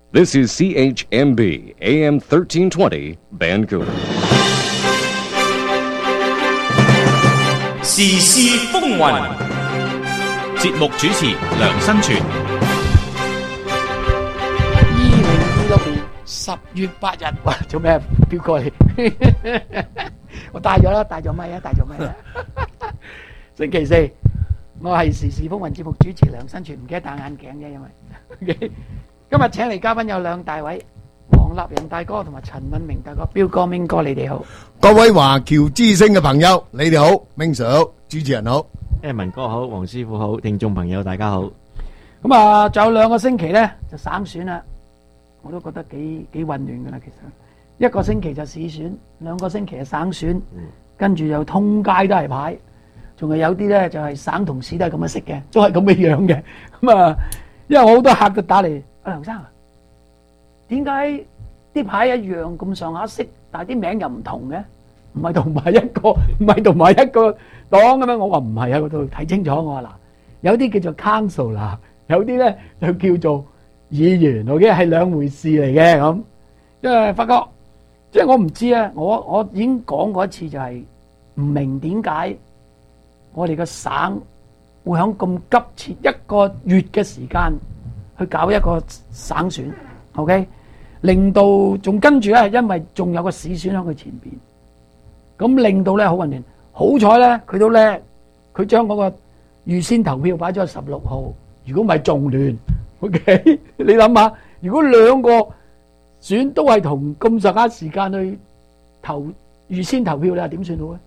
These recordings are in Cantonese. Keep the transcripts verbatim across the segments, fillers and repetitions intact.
This is C H M B A M thirteen twenty Vancouver. 時事風雲，節目主持梁新全。 二零二六年十月八日，哇！做咩飆過嚟？我帶咗啦，帶咗咪啊，帶咗咪啊！星期四，我係時事風雲節目主持梁新全，唔記得戴眼鏡啫，因為今日請嚟嘉賓有兩大位，黃立仁大哥同埋陳敏明大哥，彪哥、明哥，你哋好。 各位華僑之聲嘅朋友，你哋好，明 Sir 好，主持人好， 誒文哥好，黃師傅好，聽眾朋友大家好。 咁啊，仲有兩個星期咧就省選啦，我都覺得幾幾混亂噶啦。其實一個星期就市選，兩個星期係省選，跟住又通街都係牌，仲係有啲咧就係省同市都係咁樣識嘅，都係咁嘅樣嘅。咁啊，因為我好多客都打嚟，阿梁生啊，點解啲牌一樣咁上下色，但係啲名又唔同嘅？唔係同埋一個，唔係同埋一個黨咁樣。我話唔係啊，嗰度睇清楚。我話嗱，有啲叫做 council 啦，有啲咧就叫做議員，OK 係兩回事嚟嘅咁。因為發覺，即係我唔知啊，我我已經講過一次，就係唔明點解我哋個省會響咁急切一個月嘅時間去搞一個省選 ，OK， 令到仲跟住咧，因為仲有個市選喺佢前邊。咁令到咧好混亂，好彩咧佢都叻，佢將嗰個預先投票擺咗喺十六號。如果唔係仲亂 ，OK？ 你諗下，如果兩個選都係同咁上下時間去投預先投票，你話點算好咧？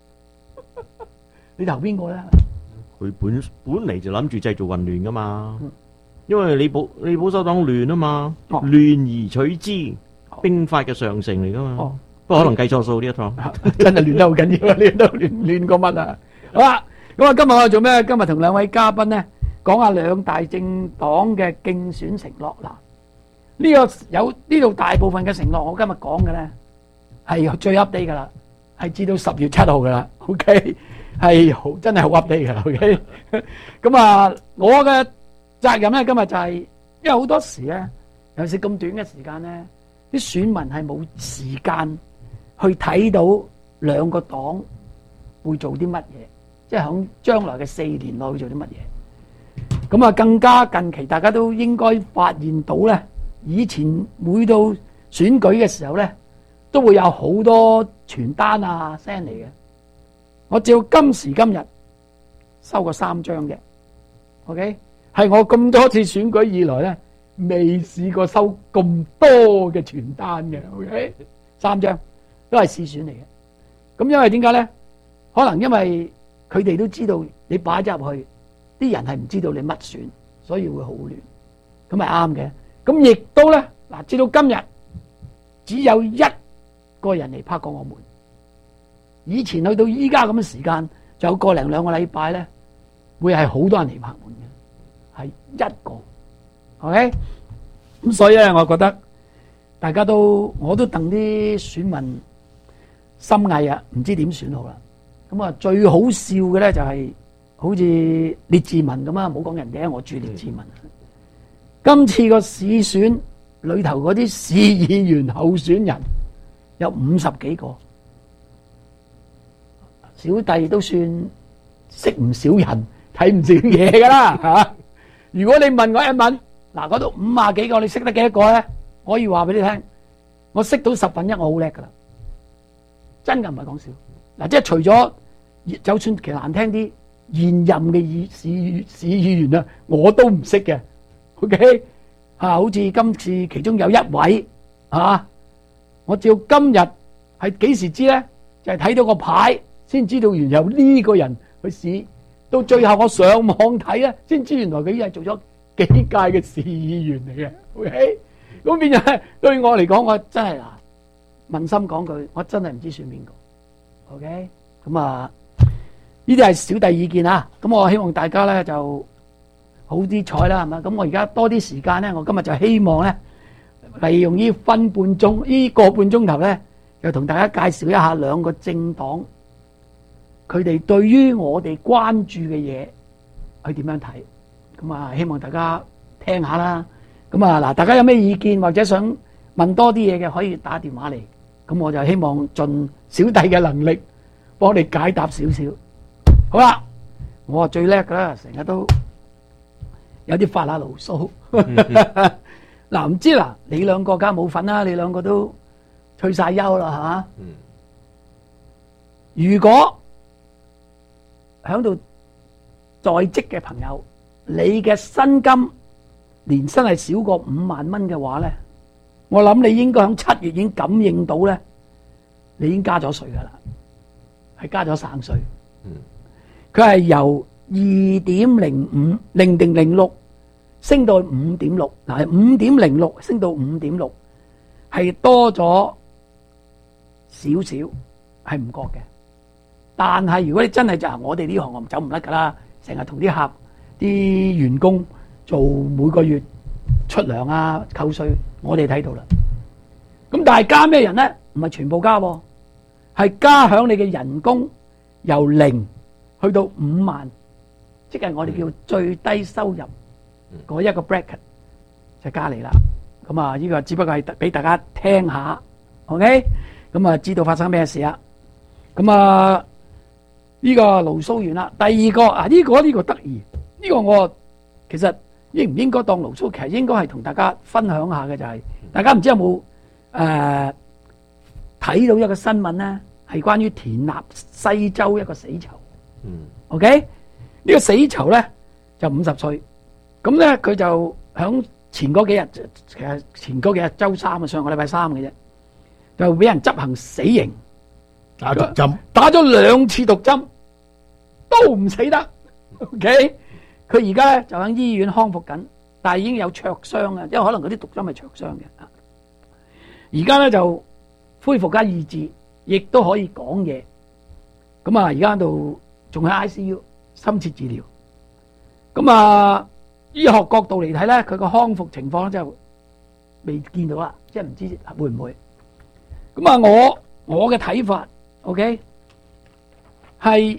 你投邊個咧？ 佢本本嚟就諗住製造混亂噶嘛，因為你保你保守黨亂啊嘛，亂而取之，兵法嘅上乘嚟噶嘛。不過可能計錯數呢一趟， 真係亂得好緊要啊！亂得亂亂過乜啊？好啦，咁啊，今日我哋做咩？今日同兩位嘉賓咧講下兩大政黨嘅競選承諾。嗱，呢個有呢度大部分嘅承諾，我今日講嘅咧係最 update 噶啦，係至到十月七號噶啦。OK， 係好真係好 update 噶啦。OK，咁啊，我嘅責任咧今日就係，因為好多時咧，尤其是咁短嘅時間咧，啲選民係冇時間去睇到兩個黨會做啲乜嘢，即係響將來嘅四年內會做啲乜嘢。咁啊，更加近期大家都應該發現到咧，以前每到選舉嘅時候咧，都會有好多傳單啊 send 嚟嘅。我照今時今日收過三張嘅 ，OK， 係我咁多次選舉以來咧，未試過收咁多嘅傳單嘅 ，OK， 三張。都係試選嚟嘅，咁因為點解咧？可能因為佢哋都知道你擺咗入去，啲人係唔知道你乜選，所以會好亂，咁係啱嘅。咁亦都咧，嗱，至到今日只有一個人嚟拍過我門。以前去到依家咁嘅時間，就有個零兩個禮拜咧，會係好多人嚟拍門嘅，係一個 ，OK。咁所以咧，我覺得大家都我都戥啲選民心翳啊，唔知點選好啦。咁啊，最好笑嘅咧就係好似列治文咁啊，唔好講人哋，我住列治文。今次個市選裏頭嗰啲市議員候選人有五十幾個，小弟都算識唔少人，睇唔少嘢噶啦嚇。如果你問我一問，嗱，嗰度五廿幾個，你識得幾多個咧？可以話俾你聽，我識到十分一，我好叻噶啦。真嘅唔係講笑，嗱，即係除咗，就算其實難聽啲，現任嘅議市市議員啊，我都唔識嘅。OK，啊，好似今次其中有一位啊，我照今日係幾時知咧？就係睇到個牌先知道原來有呢個人去試，到最後我上網睇咧，先知原來佢已經係做咗幾屆嘅市議員嚟嘅。OK，咁變咗對我嚟講，我真係嗱。問心講句，我真係唔知選邊個 ，OK？咁啊，呢啲係小弟意見啊。咁我希望大家咧就好啲彩啦，係嘛？咁我而家多啲時間咧，我今日就希望咧利用呢分半鐘，呢個半鐘頭咧，就同大家介紹一下兩個政黨，佢哋對於我哋關注嘅嘢，佢點樣睇？咁啊，希望大家聽下啦。 咁啊嗱，大家有咩意見或者想問多啲嘢嘅，可以打電話嚟。咁我就希望盡小弟嘅能力幫你解答少少。好啦，我啊最叻噶啦，成日都有啲發下牢騷。嗱，唔知嗱，你兩個梗係冇份啦，你兩個都退晒休啦，係嘛？如果響度在職嘅朋友，你嘅薪金年薪係少過五萬蚊嘅話咧，我諗你應該響七月已經感應到咧，你已經加咗稅噶啦，係加咗省稅。佢係由二點零五零定零六升到五點六，嗱，五點零六升到五點六，係多咗少少，係唔覺嘅。但係如果你真係就係我哋呢行，我走唔甩噶啦，成日同啲客、啲員工做每個月出糧啊、扣稅，我哋睇到啦。咁但係加咩人咧？唔係全部加，係加響你嘅人工由零去到五萬，即係我哋叫最低收入嗰一個 bracket 就加你啦。咁啊，呢個只不過係俾大家聽下 ，OK？ 咁啊，知道發生咩事啊？咁啊，呢個牢騷完啦。第二個啊，呢個呢個得意，呢個我其實應唔應該當牢騷？其實應該係同大家分享下嘅就係，大家唔知有冇誒睇到一個新聞咧，係關於田納西州一個死囚。 嗯 OK， 呢個死囚咧就五十歲，咁咧佢就響前嗰幾日，其實前嗰幾日周三啊，上個禮拜三嘅啫，就俾人執行死刑， 打毒針， 打咗兩次毒針都唔死得。OK， 佢而家咧就喺醫院康復緊，但係已經有灼傷啊，因為可能嗰啲毒針係灼傷嘅。而家咧就恢復緊意志，亦都可以講嘢。咁啊，而家喺度仲喺 I C U 深切治療。咁啊，醫學角度嚟睇咧，佢個康復情況咧就未見到啦，即係唔知會唔會。咁啊，我我嘅睇法 ，OK， 係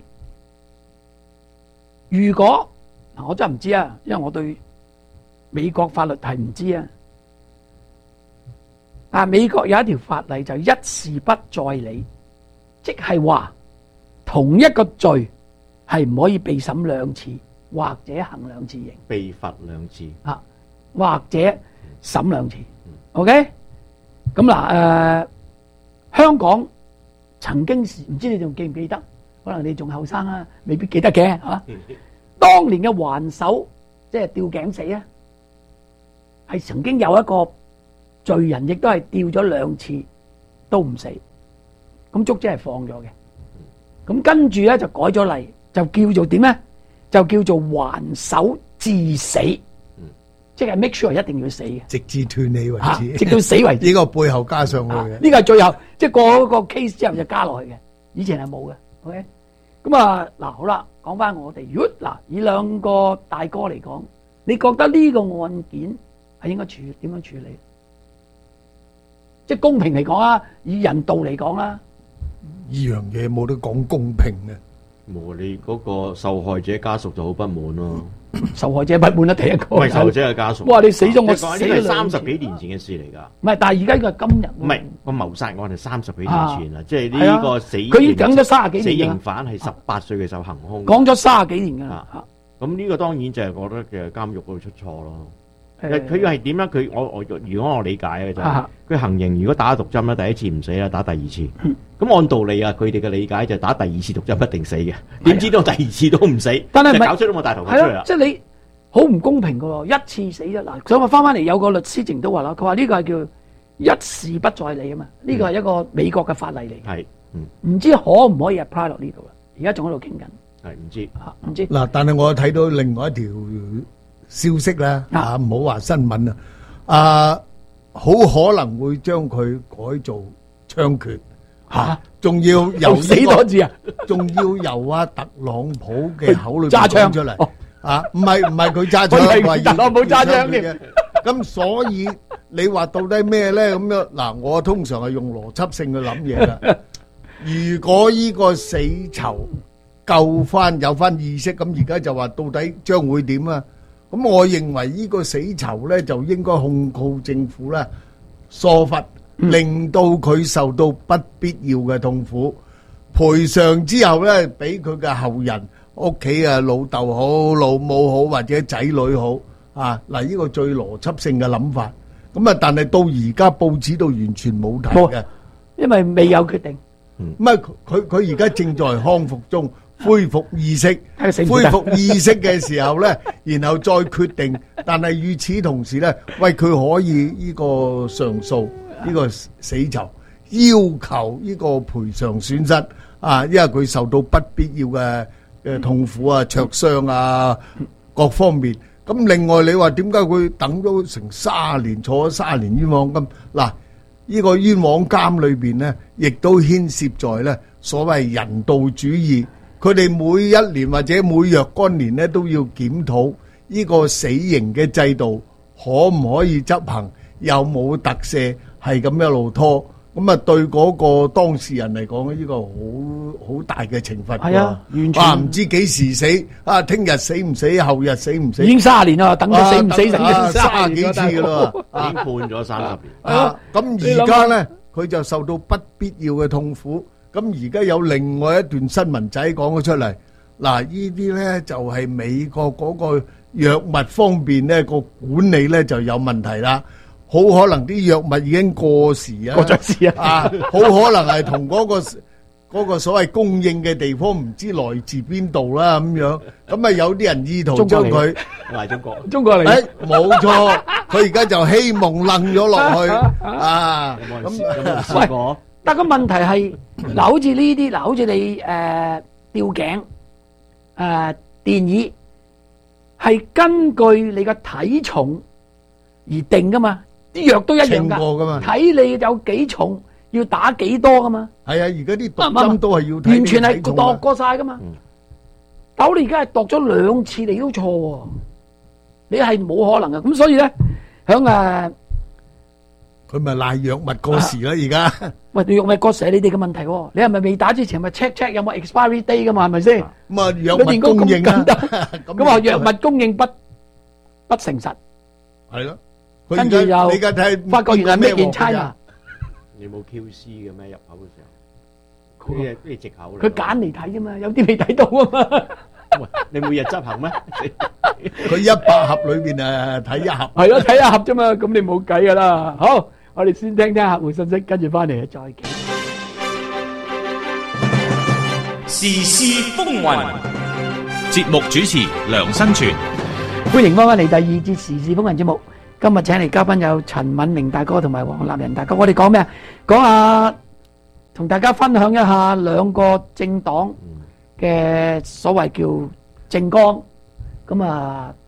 如果嗱，我真係唔知啊，因為我對美國法律係唔知啊。啊，美國有一條法例就一事不再理，即係話同一個罪係唔可以被審兩次，或者行兩次刑， 被罰兩次啊，或者審兩次。OK， 咁嗱，誒，香港曾經時唔知你仲記唔記得？可能你仲後生啊，未必記得嘅嚇。當年嘅還手，即係吊頸死啊，係曾經有一個罪人，亦都係吊咗兩次都唔死，咁足即係放咗嘅。咁跟住咧就改咗例，就叫做點咧？就叫做還手致死，即係 make sure 一定要死嘅， 直至斷氣為啊止， 直到死為止。 呢個背後加上去嘅， 呢個係最後，即係過咗個 case 之後就加落去嘅，以前係冇嘅。OK，咁啊嗱，好啦，講翻我哋，如果嗱以兩個大哥嚟講，你覺得呢個案件係應該處點樣處理？即係公平嚟講啊，以人道嚟講啦， 呢樣嘢冇得講公平嘅。 冇，你嗰個受害者家屬就好不滿咯。 受害者不滿啦，第一個。 唔係受害者嘅家屬。 哇！你死咗我即係講死咗呢個係三兩次十幾年前嘅事嚟㗎。 唔係，但係而家呢個係今日喎。 唔係個謀殺案係三十幾年前啦，即係係啊呢個死佢已經等咗三十幾年㗎死刑犯係十八歲嘅時候行兇。 講咗三十幾年㗎啦。 啊咁呢個當然就係我覺得嘅監獄嗰度出錯咯。 誒佢係點咧？佢我我如果我理解嘅就係啊佢行刑，如果打毒針咧，第一次唔死啦，打第二次。咁按道理啊，佢哋嘅理解就係打第二次毒針一定死嘅。點知道第二次都唔死， 但係唔係就搞出咗個大頭佛係咯， 出嚟啦。 即係你好唔公平㗎喎，一次死咗嗱，所以我翻翻嚟有個律師淨都話啦，佢話呢個係叫一事不再理啊嘛，呢個係一個美國嘅法例嚟嘅， 係，嗯， 唔知可唔可以 apply 落呢度啦？而家仲喺度傾緊， 係唔知。 嚇唔知嗱，但係我睇到另外一條消息咧， 啊啊唔好話新聞啊，啊好可能會將佢改做槍決嚇，仲要由又死呢個多次啊！ 仲要由阿特朗普嘅口裏邊揸槍講出嚟哦， 啊，唔係唔係佢揸我以為槍，話特朗普揸槍添要嘅。咁所以你話到底咩咧？咁樣嗱，我通常係用邏輯性去諗嘢啦。如果呢個死囚救翻有翻意識，咁而家就話到底將會點啊？ 咁我認為呢個死囚咧就應該控告政府咧疏忽，令到佢受到不必要嘅痛苦。賠償之後咧，俾佢嘅後人屋企啊老豆好、老母好或者仔女好啊，嗱呢個最邏輯性嘅諗法。咁啊，但係到而家報紙度完全冇提嘅， 因為未有決定。 咁啊，佢佢而家正在康復中，恢復意識， 睇佢死唔死恢得復意識嘅時候咧，然後再決定。但係與此同時咧，喂佢可以呢個上訴呢個死囚，要求呢個賠償損失啊，因為佢受到不必要嘅嘅痛苦啊、灼傷啊各方面。咁另外你話點解佢等咗成卅年，坐咗卅年冤枉金？嗱，呢個冤枉監裏邊咧，亦都牽涉在咧所謂人道主義。佢哋每一年或者每若干年咧都要檢討呢個死刑嘅制度可唔可以執行，有冇特赦，係咁一路拖。咁啊，對嗰個當事人嚟講，呢個好好大嘅懲罰。 係啊，完全啊唔知幾時死，啊聽日死唔死，後日死唔死， 已經卅年啦，等佢死唔死成啊卅卅幾年次噶啦。 已經判咗三十年。 啊，咁而家咧，佢就受到不必要嘅痛苦。咁而家有另外一段新聞仔講咗出嚟，嗱，呢啲咧就係美國嗰個藥物方面咧個管理咧就有問題啦。好可能啲藥物已經過時啊， 過咗時啊啊，好可能係同嗰個嗰個所謂供應嘅地方唔知來自邊度啦咁樣。咁啊有啲人意圖將佢嚟中國， 中國嚟。 誒冇錯，佢而家就希望楞咗落去啊。 有冇人試有冇人試過？ 但個問題係嗱，好似呢啲嗱，好似你誒吊頸誒電椅，係根據你嘅體重而定噶嘛，啲藥都一樣稱過㗎嘛噶，睇你有幾重，要打幾多噶嘛， 係啊，而家啲毒針都係要睇完全係你體重啊度過晒噶嘛。但係你而家係度咗兩次，你都錯喎，你係冇可能嘅。咁所以咧，響誒。 佢咪賴藥物過時啦，而家。 喂，藥物過時係你哋嘅問題喎，你係咪未打之前咪 check check 有冇 expiry day 噶嘛？係咪先？ 咁啊，藥物供應啊， 咁話藥物供應不不誠實， 係咯。 跟住又你而家睇發覺原來 made in China， 你冇 Q C 嘅咩入口嘅時候？呢啲呢啲藉口嚟。 佢揀嚟睇啫嘛，有啲未睇到啊嘛。 喂，你每日執行咩？ 佢一百盒裏邊誒睇一盒。 係咯，睇一盒啫嘛，咁你冇計噶啦。好。我哋先聽聽客戶信息，跟住翻嚟再傾。 時事風雲，節目主持梁新全， 歡迎翻返嚟第二節時事風雲節目。今日請嚟嘉賓有陳敏明大哥同埋黃立仁大哥。我哋講咩啊？講下同大家分享一下兩個政黨嘅所謂叫政綱。咁啊，